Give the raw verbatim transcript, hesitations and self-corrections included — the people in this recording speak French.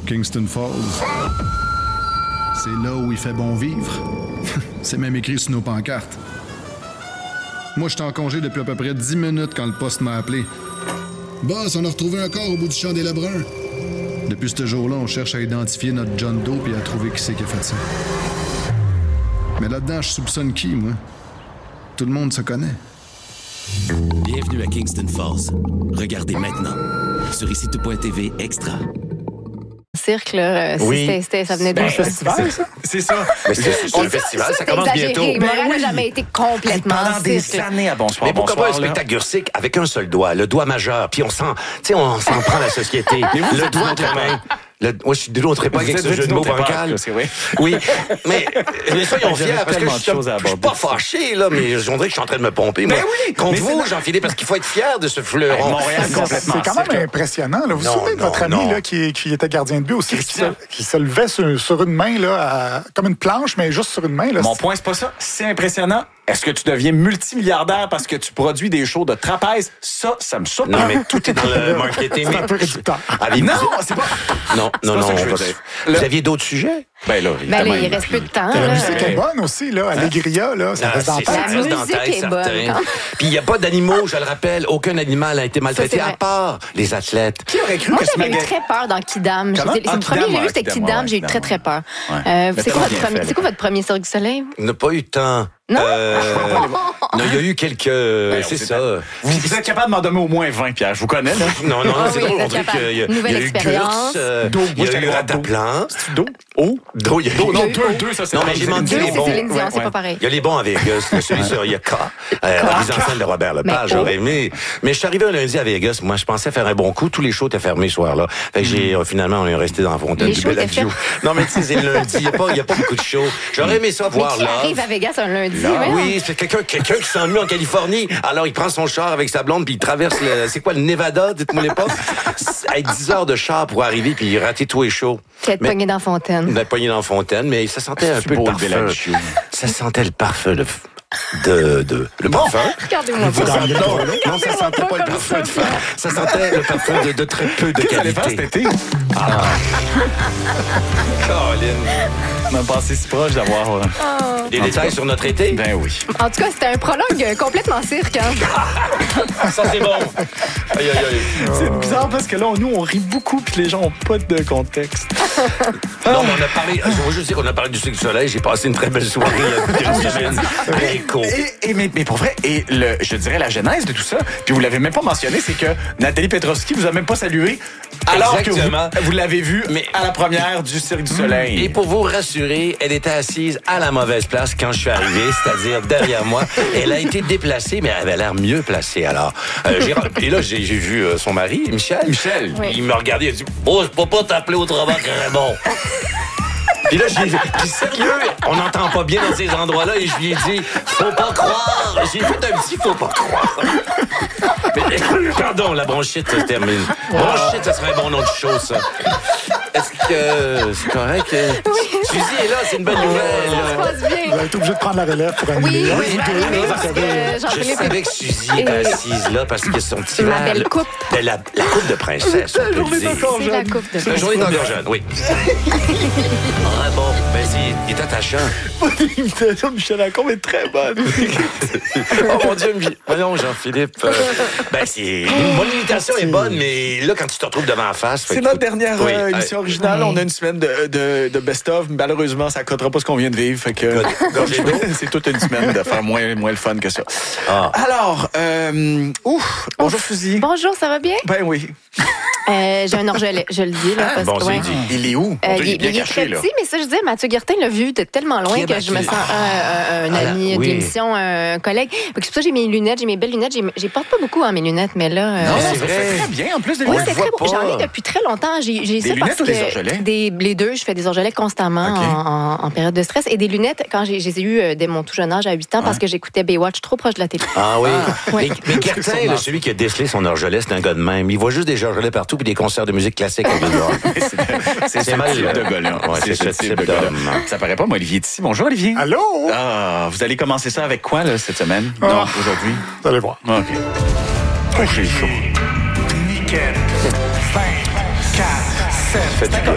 Kingston Falls. C'est là où il fait bon vivre. C'est même écrit sur nos pancartes. Moi, j'étais en congé depuis à peu près dix minutes quand le poste m'a appelé. Boss, on a retrouvé un corps au bout du champ des Lebrun. Depuis ce jour-là, on cherche à identifier notre John Doe et à trouver qui c'est qui a fait ça. Mais là-dedans, je soupçonne qui, moi? Tout le monde se connaît. Bienvenue à Kingston Falls. Regardez maintenant sur ici tout point t v extra. Cirque, là, oui. c'était, c'était, ça venait d'un ben, festival, ça? C'est ça. Mais c'est, c'est on un festival, ça commence exagéré. bientôt. Montréal n'a oui. jamais été complètement hey, pendant des cirque. années à Bonsoir, Mais pourquoi bonsoir, pas un spectacle Gursic avec un seul doigt, le doigt majeur, puis on s'en, tu sais, on s'en prend la société. Le doigt de la main. Le, moi, je suis de l'autre époque avec ce jeu de mots bancal. Oui, mais, mais soyons fiers, parce que je suis, je suis pas fâché, là, mais on dirait que je suis en train de me pomper, moi. Oui, contre vous, Jean-Philippe, parce qu'il faut être fier de ce fleuron. Hey, Montréal, c'est, complètement c'est quand même impressionnant. Là. Vous vous souvenez de votre ami là, qui, qui était gardien de but aussi, qui se, qui se levait sur, sur une main, là, à, comme une planche, mais juste sur une main. Là. Mon point, c'est pas ça. C'est impressionnant. Est-ce que tu deviens multimilliardaire parce que tu produis des shows de trapèze? Ça, ça me surprend. Non, mais tout est dans le marketing. C'est un peu réducteur. Non, c'est pas... Non, non, non. Vous aviez d'autres sujets? Ben là, ben là, il reste peu de temps. La là. musique est bonne aussi, là. Allegria, là. Ça reste dans la tête. musique dans tête, est bonne. Puis il n'y a pas d'animaux, je le rappelle. Aucun animal a été maltraité, ça, à part les athlètes. Qui aurait cru Moi, que ce j'avais eu magasin... très peur dans Kidam. Comment? C'est Ah, le premier que j'ai vu, c'était Kidam, Kidam. ouais, J'ai eu très, Kidam, très peur. ouais. Euh, Mais c'est, quoi votre bien premier, fait, c'est quoi votre premier Cirque du Soleil? On n'a pas eu de temps. Non? Euh, non, il y a eu quelques... Ben, c'est ça. Vous, vous êtes capable de m'en donner au moins vingt, Pierre. Je vous connais, là. Non, non, non, Ah c'est oui, drôle. vous On êtes dirait capable. qu'il y a, Nouvelle il y a eu expérience. Gurs, euh, Do. il y Moi, a j'étais eu gros Rataplan. C'est Do? Oh? Do, il y a eu... Do, non, Il y a eu deux, deux, ça, c'est Non, pas- mais j'ai manqué Deux, les c'est bons. Céline Dion, c'est ouais. pas pareil. Il y a les bons à Vegas, celui sur Yaka, euh, la mise en scène de Robert Lepage, Mais j'aurais oh. aimé. Mais je suis arrivé un lundi à Vegas, moi je pensais faire un bon coup, tous les shows étaient fermés ce soir-là. Fait que j'ai, euh, finalement, on est resté dans la fontaine Les du shows étaient Bellagio. Non, mais tu sais, c'est le lundi, il n'y a, pas- y a pas beaucoup de shows. J'aurais aimé ça Mais voir qui là. arrive à Vegas un lundi? Là, ouais, oui, c'est quelqu'un, quelqu'un qui s'ennuie en Californie. Alors, il prend son char avec sa blonde, puis il traverse le, c'est quoi, le Nevada, dites-moi l'époque? Avec dix heures de char pour arriver, puis rater tous les shows. Qui être Mais- pogné dans la fontaine. La poignée dans la fontaine, mais ça sentait un peu le beau, le parfum. Bellagio. Ça sentait le parfum de... de, de le parfum. Regardez-moi Ça pas. sentait- non, non, ça sentait pas le parfum de femme. Ça sentait le parfum de, de très peu de Qu'est-ce que vous allez faire cet qualité. été? Ah. Colin. On a passé si proche d'avoir... euh, Des détails sur notre été? Ben oui. En tout cas, c'était un prologue euh, complètement cirque. Hein? Ça, c'est bon. Aïe, aïe, aïe. C'est bizarre parce que là, nous, on rit beaucoup puis les gens ont pas de contexte. Non, mais on a parlé, je veux juste dire qu'on a parlé du Cirque du Soleil. J'ai passé une très belle soirée il y a deux semaines. Écho. Et, et, mais, mais pour vrai, et le, je dirais la genèse de tout ça, puis vous l'avez même pas mentionné, c'est que Nathalie Petrovski vous a même pas salué alors Exactement. que vous, vous l'avez vue Mais- à la première du Cirque du Soleil. Et pour vous rassurer, elle était assise à la mauvaise place quand je suis arrivé, c'est-à-dire derrière moi. Elle a été déplacée, mais elle avait l'air mieux placée. Alors, euh, j'ai, et là, j'ai, j'ai vu euh, son mari, Michel. Michel. Oui. Il me regardait, il a dit « Oh, je peux pas t'appeler autrement que Raymond. » Puis là, j'ai puis sérieux, on n'entend pas bien dans ces endroits-là, et je lui ai dit « Faut pas croire. » J'ai fait un petit « Faut pas croire. » Mais, pardon, la bronchite se termine. Bronchite, ça serait un bon nom de show, ça. Est-ce que c'est correct? Suzy est là, c'est une bonne Ça se nouvelle. passe bien. Vous allez être obligé de prendre la relève pour un Oui, million. oui, je vais arriver parce que Je Jean-Philippe... savais que Suzy était Et- assise là parce que son petit Ma verre, belle coupe. de la, la coupe de princesse, on peut le dire. C'est la coupe de La journée d'encore jeune, oui. Ah bon, ben c'est, il est attachant. L'imitation de Michel Lacombe est très bonne. Oh mon Dieu, mais- voyons Jean-Philippe. euh, ben c'est, mon imitation est bonne, mais là quand tu te retrouves devant la face, fait C'est que notre faut- dernière Oui, euh, euh, émission originale. oui. On a une semaine de, de, de best-of. Malheureusement, ça ne cotera pas ce qu'on vient de vivre. Fait que, Gorgée d'eau. c'est toute une semaine de faire moins, moins le fun que ça. Ah. Alors, euh, ouf, bonjour Suzy. Bonjour, ça va bien? Ben oui. Euh, j'ai un orgelet, je le dis. Là, parce bon, que, c'est ouais. dit. Il est où? Euh, Mon Dieu, il, il est très petit, mais ça, je disais, Mathieu Guertin l'a vu de tellement loin Qui est que je me Mathieu? sens un, un, un Ah, ami oui. de l'émission, un collègue. Donc, c'est pour ça que j'ai mes lunettes, j'ai mes belles lunettes. J'ai, j'ai porte pas beaucoup hein, mes lunettes, mais là. euh, Non, c'est ça vrai. fait très bien. En plus des oui, lunettes. c'est voit très beau. pas. J'en ai depuis très longtemps. J'ai, j'ai Des ça lunettes parce ou des que orgelets? des, les deux. Je fais des orgelets constamment OK. en, en, en période de stress. Et des lunettes, quand j'ai, je les ai eues euh, dès mon tout jeune âge, à huit ans, parce que j'écoutais Baywatch trop proche de la télé. Ah oui. oui. Mais, mais Guertin, là, celui qui a décelé son orgelet, c'est un gars de même. Il voit juste des orgelets partout puis des concerts de musique classique avec des orgues. C'est C'est ce mal, type là. de gars-là. Ouais, c'est c'est ce ce type type de gars-là. d'homme. Ça paraît pas, moi, Olivier est ici. Bonjour, Olivier. Allô? Ah, vous allez commencer ça avec quoi, là, cette semaine? Ah. Non, aujourd'hui? Vous allez voir. Ah, OK. Oh, j'ai chaud. Nickel. cinq, quatre, sept. Faites-tu